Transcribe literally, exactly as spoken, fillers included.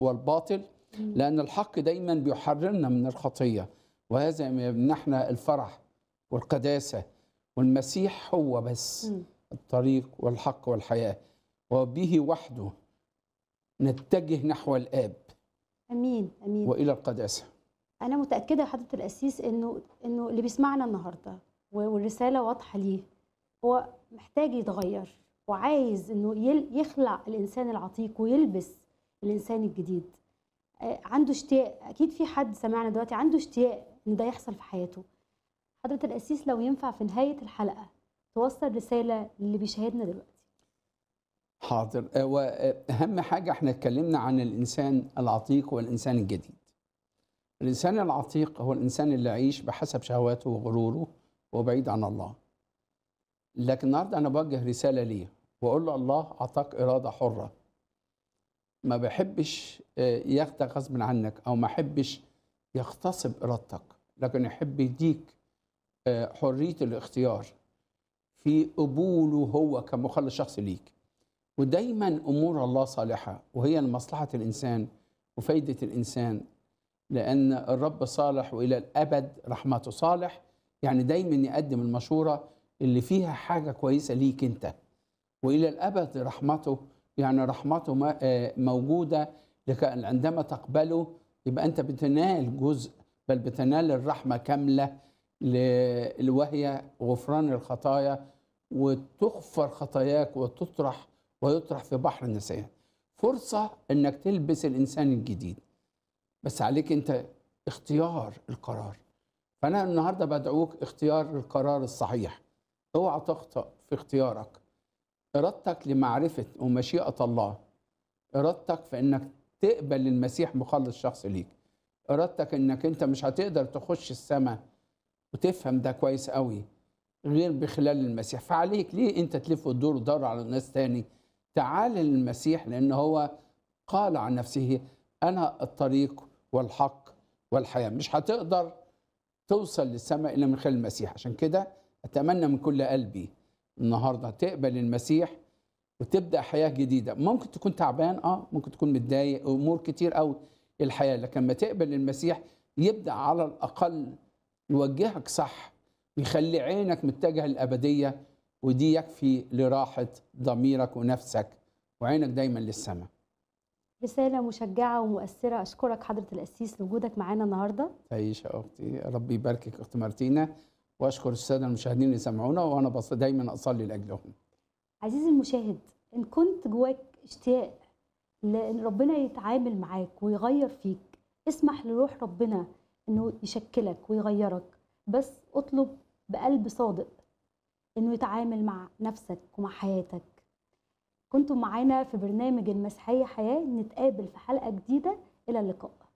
والباطل، إمم. لأن الحق دايما بيحررنا من الخطية، وهذا يمنحنا الفرح والقداسة. والمسيح هو بس إمم. الطريق والحق والحياة، وبه وحده نتجه نحو الآب أمين، أمين. وإلى القداسة. أنا متأكدة يا حضرة القسيس إنه إنه اللي بيسمعنا النهارده و والرسالة واضحة ليه، هو محتاج يتغيّر وعايز إنه يل يخلع الإنسان العتيق ويلبس الإنسان الجديد. آآ عنده اشتياق، أكيد في حد سامعنا دلوقتي عنده اشتياق إن ده يحصل في حياته. حضرة القسيس لو ينفع في نهاية الحلقة توصّل رسالة للي بيشاهدنا دلوقتي. حاضر. آه، وأهم حاجة احنا اتكلمنا عن الإنسان العتيق والإنسان الجديد. الإنسان العتيق هو الإنسان اللي يعيش بحسب شهواته وغروره وبعيد عن الله. لكن النهارده أنا بوجه رسالة ليه وأقول له الله أعطاك إرادة حرة، ما بحبش آه، ياخدك غصب عنك، أو ما بحبش يغتصب إرادتك، لكن يحب يديك آه، حرية الاختيار في قبوله هو كمخلص شخصي ليك. ودايما أمور الله صالحة، وهي لمصلحة الإنسان وفايدة الإنسان، لأن الرب صالح وإلى الأبد رحمته. صالح يعني دايما يقدم المشورة اللي فيها حاجة كويسة ليك أنت، وإلى الأبد رحمته يعني رحمته ما- آه، موجودة لك. عندما تقبله يبقى أنت بتنال جزء، بل بتنال الرحمة كاملة، ل- وهي غفران الخطايا، وتغفر خطاياك وتطرح ويطرح في بحر النسيان. فرصة أنك تلبس الإنسان الجديد، بس عليك أنت اختيار القرار. فأنا النهاردة بدعوك اختيار القرار الصحيح. اوعى تخطأ في اختيارك. إرادتك لمعرفة ومشيئة الله، إرادتك في أنك تقبل المسيح مخلص شخص ليك، إرادتك أنك أنت مش هتقدر تخش السماء وتفهم ده كويس قوي غير بخلال المسيح. فعليك ليه أنت تلف وتدور وتدور على الناس تاني؟ تعال للمسيح، لأن هو قال عن نفسه أنا الطريق والحق والحياة. مش هتقدر توصل للسماء إلا من خلال المسيح. عشان كده أتمنى من كل قلبي النهاردة تقبل المسيح وتبدأ حياة جديدة. ممكن تكون تعبان، آه ممكن تكون متضايق، أمور كتير أوي الحياة، لكن ما تقبل المسيح يبدأ على الأقل يوجهك صح، ويخلي عينك متجهة للأبدية، ودي يكفي لراحة ضميرك ونفسك، وعينك دايما للسماء. رسالة مشجعة ومؤثرة. أشكرك حضرة القسيس لوجودك معانا النهارده. تعيش يا أختي، ربي يباركك أخت مارتينا، وأشكر السادة المشاهدين اللي سمعونا، وأنا بص دايما أصلي لأجلهم. عزيزي المشاهد، إن كنت جواك اشتياق لأن ربنا يتعامل معاك ويغير فيك، اسمح لروح ربنا إنه يشكلك ويغيرك، بس اطلب بقلب صادق إنه يتعامل مع نفسك ومع حياتك. كنتم معانا في برنامج المسيحية حياة، نتقابل في حلقة جديدة. إلى اللقاء.